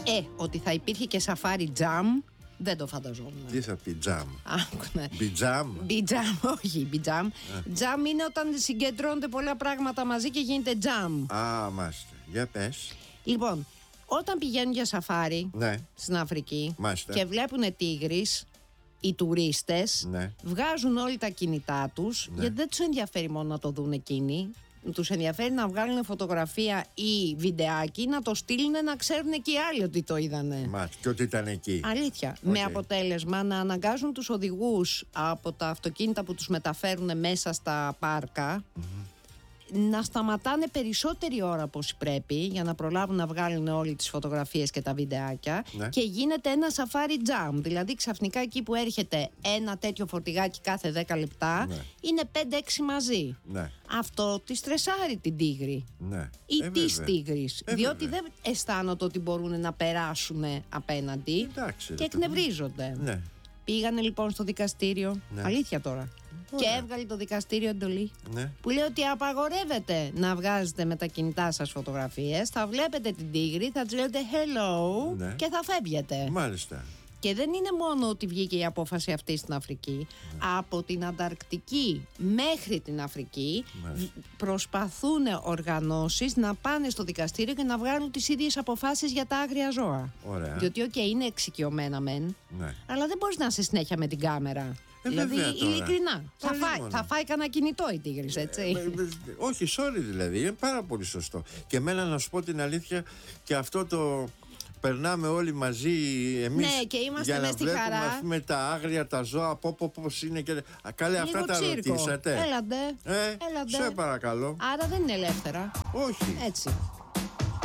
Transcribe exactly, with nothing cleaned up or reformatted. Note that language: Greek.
Ε, ότι θα υπήρχε και σαφάρι τζαμ, δεν το φανταζόμουν. Τι θα πει τζαμ? Άκουνε. Μπιτζάμ. Μπιτζάμ, όχι μπιτζάμ. Τζαμ είναι όταν συγκεντρώνονται πολλά πράγματα μαζί και γίνεται τζαμ. Α, μάστε. Για πες. Λοιπόν, όταν πηγαίνουν για σαφάρι, ναι, στην Αφρική, μάστε, και βλέπουν τίγρης, οι τουρίστες, ναι, βγάζουν όλοι τα κινητά τους, ναι, γιατί δεν τους ενδιαφέρει μόνο να το δουν εκείνοι. Τους ενδιαφέρει να βγάλουν φωτογραφία ή βιντεάκι, να το στείλουν, να ξέρουν και οι άλλοι ότι το είδανε. Μα, και ότι ήταν εκεί. Αλήθεια. Okay. Με αποτέλεσμα να αναγκάζουν τους οδηγούς από τα αυτοκίνητα που τους μεταφέρουν μέσα στα πάρκα, mm-hmm, να σταματάνε περισσότερη ώρα από όσοι πρέπει για να προλάβουν να βγάλουν όλες τις φωτογραφίες και τα βιντεάκια, ναι, και γίνεται ένα σαφάρι τζαμ. Δηλαδή ξαφνικά εκεί που έρχεται ένα τέτοιο φορτηγάκι κάθε δέκα λεπτά, ναι, είναι πέντε έξι μαζί. Ναι. Αυτό τη στρεσάρει την τίγρη. Ναι. Ή ε, της τίγρης. Ε, διότι βέβαια δεν αισθάνονται ότι μπορούν να περάσουν απέναντι. Εντάξει, και εκνευρίζονται. Ναι. Πήγανε λοιπόν στο δικαστήριο. Ναι. Αλήθεια τώρα. Και έβγαλε το δικαστήριο εντολή, ναι, που λέει ότι απαγορεύεται να βγάζετε με τα κινητά σας φωτογραφίες. Θα βλέπετε την τίγρη, θα της λέτε hello, ναι, και θα φεύγετε. Μάλιστα. Και δεν είναι μόνο ότι βγήκε η απόφαση αυτή στην Αφρική, ναι, από την Ανταρκτική μέχρι την Αφρική, μάλιστα, προσπαθούν οργανώσεις να πάνε στο δικαστήριο και να βγάλουν τις ίδιες αποφάσεις για τα άγρια ζώα. Ωραία. Διότι okay, είναι εξοικειωμένα μεν, ναι, αλλά δεν μπορείς να είσαι συνέχεια με την κάμερα. Ε, δηλαδή, ειλικρινά. Θα φάει, θα φάει κανένα κινητό η τίγρης, έτσι. Ε, ε, ε, όχι, sorry δηλαδή. Είναι πάρα πολύ σωστό. Και εμένα, να σου πω την αλήθεια, και αυτό το περνάμε όλοι μαζί εμείς, ναι, και είμαστε για να στη βλέπουμε, χαρά, ας πούμε, τα άγρια, τα ζώα, πω, πω, πώς είναι και... Καλέ, αυτά τα ρωτήσατε? Έλαντε, ε, έλαντε. Σε παρακαλώ. Άρα δεν είναι ελεύθερα. Όχι. Έτσι.